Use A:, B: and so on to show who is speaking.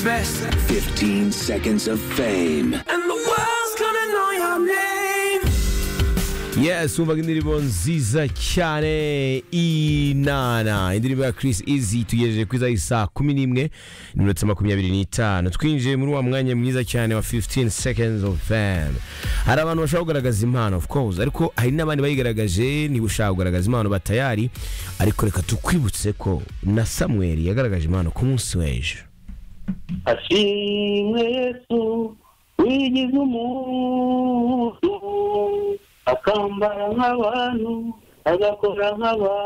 A: best.
B: 15 seconds of fame.
A: And the world's gonna know your name.
C: Yes, umvaga indirimbo nziza cyane Inana, indirimbo ya Chris Easy tugejeje kwiza isa 11 n'iminota 25. Twinjiye muri wa mwanya mwiza cyane wa 15 seconds of fame. Hari abantu bashaka kugaragaza impano of course, ariko hari n'abandi bayigaragaje. Niba ushaka kugaragaza impano batayari, ariko reka tukwibutse ko na Samuel yagaragaje impano ku munsi w'ejo.
D: Ashimwe Yesu wigize umuntu akambara nk'abantu agakora nk'abantu